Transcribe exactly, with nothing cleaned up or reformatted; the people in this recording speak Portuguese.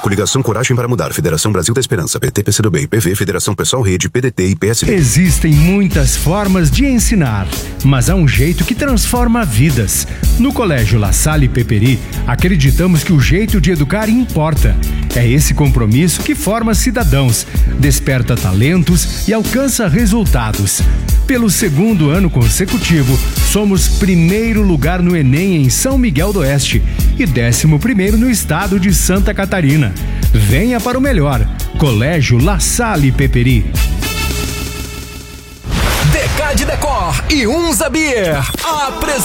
Coligação Coragem para Mudar, Federação Brasil da Esperança, P T, P C do B, I P V, Federação Pessoal Rede, P D T e P S B. Existem muitas formas de ensinar, mas há um jeito que transforma vidas. No Colégio La Salle Peperi, acreditamos que o jeito de educar importa. É esse compromisso que forma cidadãos, desperta talentos e alcança resultados. Pelo segundo ano consecutivo, somos primeiro lugar no Enem em São Miguel do Oeste e décimo primeiro no estado de Santa Catarina. Venha para o melhor. Colégio La Salle Peperi. Decade Decor e Unza Beer apresentam